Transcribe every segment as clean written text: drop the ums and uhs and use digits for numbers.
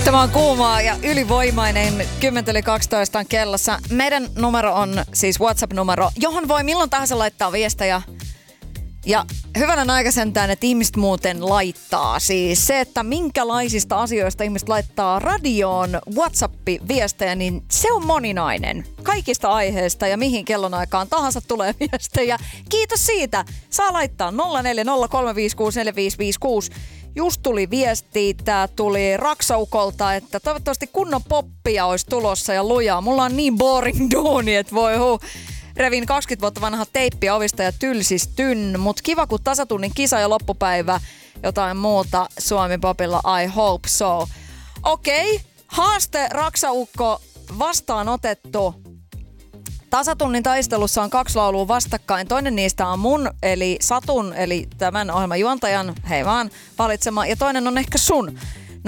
Tämä on kuumaa ja ylivoimainen. 10:12 on kellossa. Meidän numero on siis WhatsApp-numero, johon voi milloin tahansa laittaa viestejä. Ja hyvänä aika sentään, että ihmiset muuten laittaa. Siis se, että minkälaisista asioista ihmiset laittaa radioon WhatsApp-viestejä, niin se on moninainen. Kaikista aiheista ja mihin kellonaikaan tahansa tulee viestejä. Kiitos siitä. Saa laittaa 0403564556. Just tuli viesti, tää tuli Raksaukolta, että toivottavasti kunnon poppia olisi tulossa ja lujaa. Mulla on niin boring duuni, että voi Revin 20 vuotta vanha teippiä ovista ja tylsistyn, mut kiva kun tasatunnin kisa ja loppupäivä, jotain muuta Suomi Popilla, I hope so. Okei, haaste Raksaukko vastaanotettu. Tasatunnin taistelussa on 2 laulua vastakkain. Toinen niistä on mun, eli Satun, eli tämän ohjelman juontajan, hei vaan, valitsema. Ja toinen on ehkä sun. 0403564556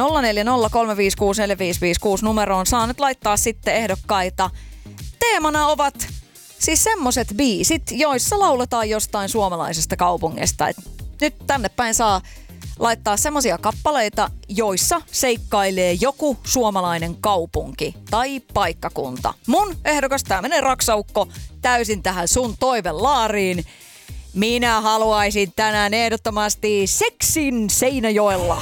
numeroon saa nyt laittaa sitten ehdokkaita. Teemana ovat siis semmoset biisit, joissa lauletaan jostain suomalaisesta kaupungista. Et nyt tänne päin saa laittaa semmosia kappaleita, joissa seikkailee joku suomalainen kaupunki tai paikkakunta. Mun ehdokas, tää menee Raksaukko täysin tähän sun toivelaariin. Minä haluaisin tänään ehdottomasti Seksin Seinäjoella.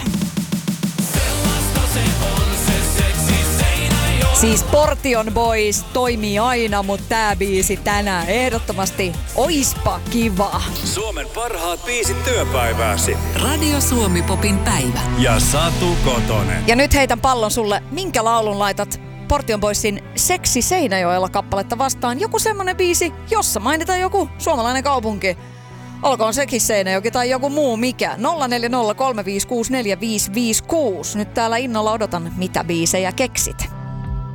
Siis Portion Boys toimii aina, mutta tää biisi tänään ehdottomasti oispa kiva. Suomen parhaat biisit työpäivääsi. Radio Suomi Popin päivä. Ja Satu Kotonen. Ja nyt heitän pallon sulle. Minkä laulun laitat Portion Boysin Seksi Seinäjoella kappaletta vastaan? Joku semmonen biisi, jossa mainitaan joku suomalainen kaupunki. Olkoon sekin Seinäjoki tai joku muu mikä. 0403564556. Nyt täällä innolla odotan, mitä biisejä keksit.